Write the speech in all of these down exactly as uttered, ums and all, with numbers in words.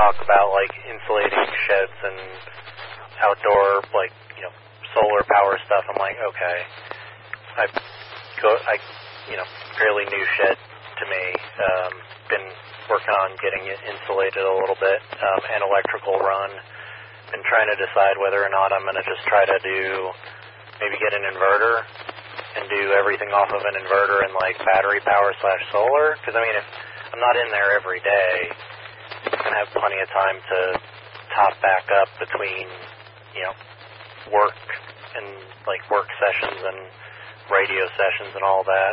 talk about like insulating sheds and outdoor, like, you know, solar power stuff. I'm like, okay, I go, I, you know, fairly new shed to me. Um, been working on getting it insulated a little bit, um, and electrical run. Been trying to decide whether or not I'm going to just try to do, maybe get an inverter and do everything off of an inverter and like battery power slash solar. Because I mean, if I'm not in there every day, I'm going to have plenty of time to top back up between, you know, work and like work sessions and radio sessions and all that.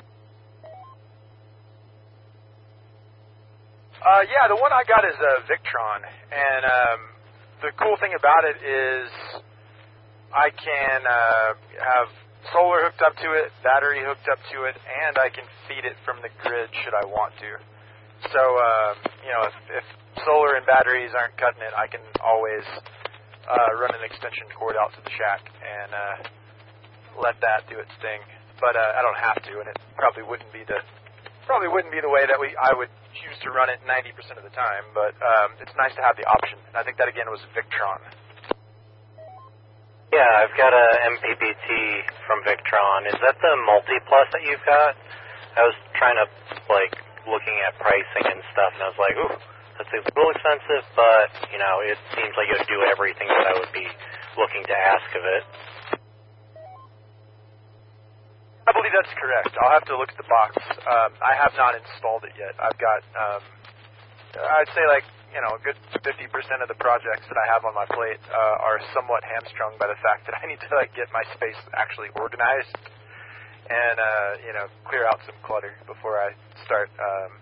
Uh, yeah, the one I got is a Victron, and um, the cool thing about it is I can uh, have solar hooked up to it, battery hooked up to it, and I can feed it from the grid should I want to. So, uh, you know, if, if solar and batteries aren't cutting it, I can always uh, run an extension cord out to the shack and uh, let that do its thing. But uh, I don't have to, and it probably wouldn't be the probably wouldn't be the way that we I would choose to run it ninety percent of the time. But um, it's nice to have the option. And I think that again was Victron. Yeah, I've got a M P P T from Victron. Is that the Multi-Plus that you've got? I was trying to, like, looking at pricing and stuff, and I was like, ooh, that's a little expensive, but, you know, it seems like it would do everything that I would be looking to ask of it. I believe that's correct. I'll have to look at the box. Um, I have not installed it yet. I've got, um, I'd say like, you know, a good fifty percent of the projects that I have on my plate uh, are somewhat hamstrung by the fact that I need to like get my space actually organized and, uh, you know, clear out some clutter before I start um,